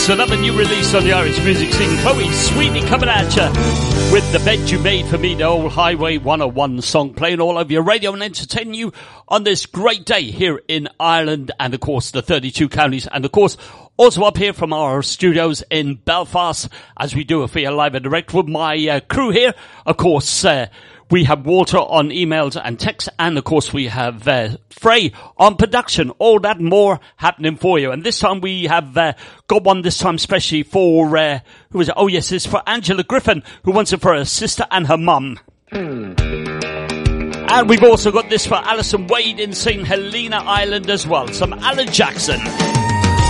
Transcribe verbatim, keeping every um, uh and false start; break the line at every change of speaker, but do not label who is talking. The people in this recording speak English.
Yes, another new release on the Irish music scene. Chloe Sweeney coming at you with The Bed You Made For Me, the old Highway one oh one song playing all over your radio and entertaining you on this great day here in Ireland and, of course, the thirty-two counties. And, of course, also up here from our studios in Belfast as we do a for you live and direct with my uh, crew here. Of course, uh, we have Walter on emails and texts, and of course we have uh, Frey on production. All that and more happening for you. And this time we have uh, got one this time especially for, uh, who is it? Oh yes, it's for Angela Griffin, who wants it for her sister and her mum. And we've also got this for Alison Wade in Saint Helena Island as well. Some Alan Jackson.